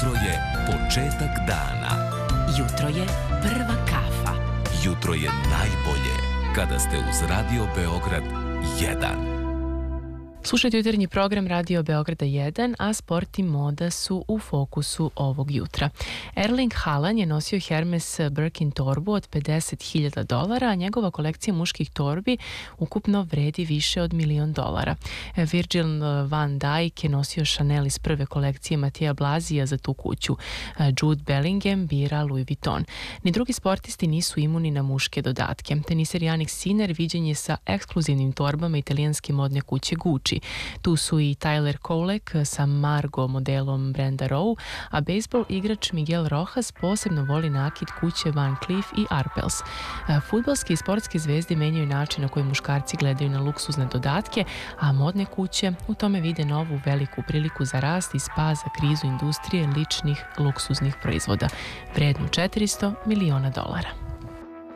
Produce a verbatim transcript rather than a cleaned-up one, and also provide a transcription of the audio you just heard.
Jutro je početak dana. Jutro je prva kafa. Jutro je najbolje kada ste uz Radio Beograd jedan. Slušajte jutarnji program Radio Beograda jedan, a sport i moda su u fokusu ovog jutra. Erling Haaland je nosio Hermes Birkin torbu od pedeset hiljada dolara, a njegova kolekcija muških torbi ukupno vredi više od milion dolara. Virgil van Dijk je nosio Chanel iz prve kolekcije Matija Blazija za tu kuću. Jude Bellingham bira Louis Vuitton. Ni drugi sportisti nisu imuni na muške dodatke. Teniser Jannik Sinner viđen je sa ekskluzivnim torbama italijanske modne kuće Gucci. Tu su i Tyler Kolek sa Margo modelom brenda Row, a bejsbol igrač Miguel Rojas posebno voli nakit kuće Van Cleef i Arpels. Fudbalske i sportske zvezde menjaju način na koji muškarci gledaju na luksuzne dodatke, a modne kuće u tome vide novu veliku priliku za rast i spas za krizu industrije ličnih luksuznih proizvoda, vrednu četiristo miliona dolara.